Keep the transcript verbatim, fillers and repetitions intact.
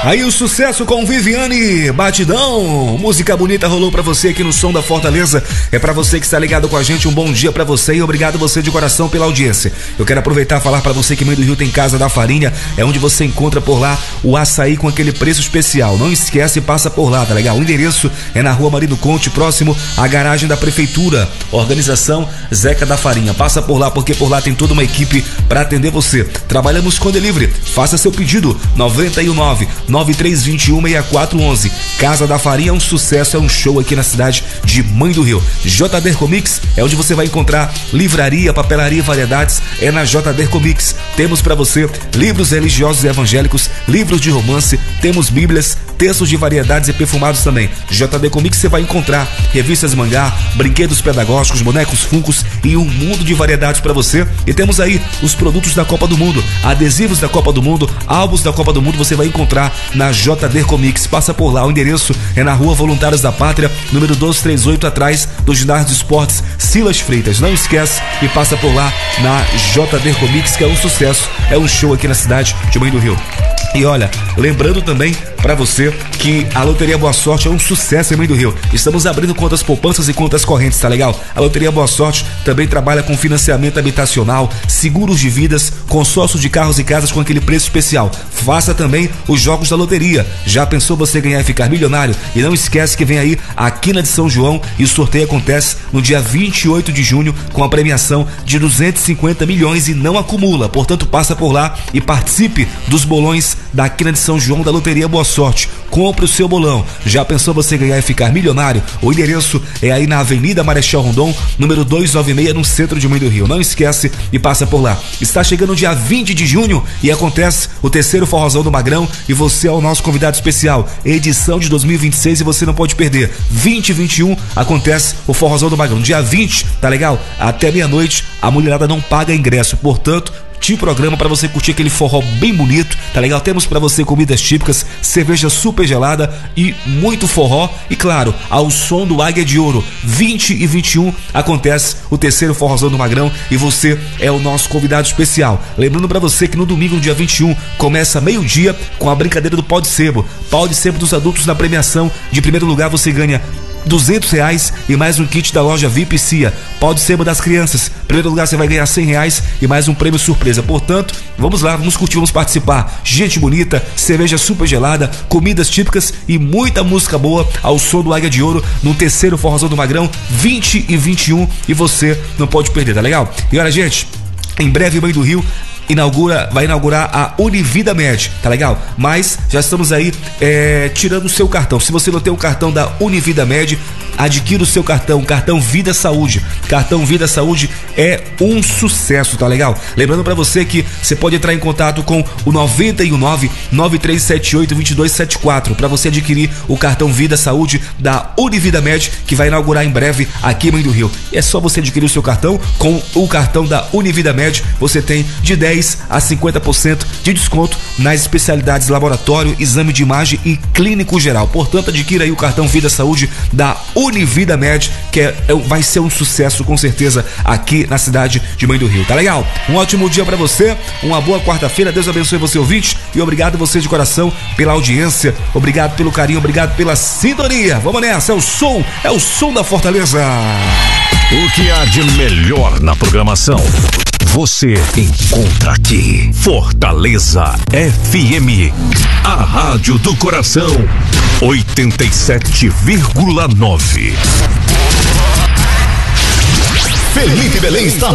Aí o sucesso com Viviane, Batidão. Música bonita rolou pra você aqui no Som da Fortaleza. É pra você que está ligado com a gente, um bom dia pra você e obrigado você de coração pela audiência. Eu quero aproveitar e falar pra você que Mãe do Rio tem Casa da Farinha, é onde você encontra por lá o açaí com aquele preço especial. Não esquece, passa por lá, tá legal? O endereço é na Rua Marino Conte, próximo à garagem da Prefeitura. Organização Zeca da Farinha. Passa por lá porque por lá tem toda uma equipe pra atender você. Trabalhamos com delivery. Faça seu pedido noventa e nove, nove três dois um, seis quatro um um. Casa da Farinha é um sucesso, é um show aqui na cidade de Mãe do Rio. J D Comics é onde você vai encontrar livraria, papelaria e variedades, é na J D Comics. Temos para você livros religiosos e evangélicos, livros de romance, temos bíblias, textos de variedades e perfumados também. J D Comics você vai encontrar revistas mangá, brinquedos pedagógicos, bonecos funcos e um mundo de variedades para você. E temos aí os produtos da Copa do Mundo, adesivos da Copa do Mundo, álbuns da Copa do Mundo, você vai encontrar na J D Comics. Passa por lá, o endereço é na Rua Voluntários da Pátria, número dois três oito, atrás do ginásio de esportes Silas Freitas. Não esquece e passa por lá na J D Comics, que é um sucesso, é um show aqui na cidade de Mãe do Rio. E olha, lembrando também pra você que a Loteria Boa Sorte é um sucesso em Mãe do Rio. Estamos abrindo contas poupanças e contas correntes, tá legal? A Loteria Boa Sorte também trabalha com financiamento habitacional, seguros de vidas, consórcio de carros e casas com aquele preço especial. Faça também os jogos da loteria. Já pensou você ganhar e ficar milionário? E não esquece que vem aí a Quina de São João e o sorteio acontece no dia vinte e oito de junho com a premiação de duzentos e cinquenta milhões e não acumula. Portanto, passa por lá e participe dos bolões da Quina de São João da Loteria Boa Sorte. Compre o seu bolão. Já pensou você ganhar e ficar milionário? O endereço é aí na Avenida Marechal Rondon, número duzentos e noventa e seis, no centro de Mãe do Rio. Não esquece e passa por lá. Está chegando o dia vinte de junho e acontece o terceiro Forrozão do Magrão e você é o nosso convidado especial. Edição de dois mil e vinte e seis e você não pode perder. vinte e vinte e um acontece o Forrozão do Magrão. Dia vinte, tá legal? Até meia-noite a mulherada não paga ingresso. Portanto, te programa para você curtir aquele forró bem bonito, tá legal? Temos para você comidas típicas, cerveja super gelada e muito forró. E claro, ao som do Águia de Ouro. Vinte e vinte e um acontece o terceiro Forrozão do Magrão e você é o nosso convidado especial. Lembrando para você que no domingo, no dia vinte e um, começa meio-dia com a brincadeira do pau de sebo. Pau de sebo dos adultos na premiação. De primeiro lugar você ganha duzentos reais e mais um kit da loja V I P Cia. Pau de sebo das crianças. Em primeiro lugar você vai ganhar cem reais e mais um prêmio surpresa. Portanto, vamos lá, vamos curtir, vamos participar. Gente bonita, cerveja super gelada, comidas típicas e muita música boa ao som do Águia de Ouro no terceiro Forrozão do Magrão, vinte e vinte e um, e você não pode perder, tá legal? E olha, gente, em breve Mãe do Rio inaugura, vai inaugurar a Univida Med, tá legal? Mas já estamos aí é, tirando o seu cartão. Se você não tem o cartão da Univida Med, adquira o seu cartão, cartão Vida Saúde. Cartão Vida Saúde é um sucesso, tá legal? Lembrando pra você que você pode entrar em contato com o noventa e nove, nove três sete oito, dois dois sete quatro pra você adquirir o cartão Vida Saúde da Univida Med, que vai inaugurar em breve aqui em Mãe do Rio. É só você adquirir o seu cartão. Com o cartão da Univida Med, você tem de dez a cinquenta por cento de desconto nas especialidades laboratório, exame de imagem e clínico geral. Portanto, adquira aí o cartão Vida Saúde da Univida Med, que é, é, vai ser um sucesso com certeza aqui na cidade de Mãe do Rio. Tá legal? Um ótimo dia pra você, uma boa quarta-feira. Deus abençoe você, ouvinte, e obrigado você de coração pela audiência, obrigado pelo carinho, obrigado pela sintonia. Vamos nessa, é o som, é o som da Fortaleza. O que há de melhor na programação você encontra aqui. Fortaleza F M, a rádio do coração, oitenta e sete vírgula nove. Felipe Belém está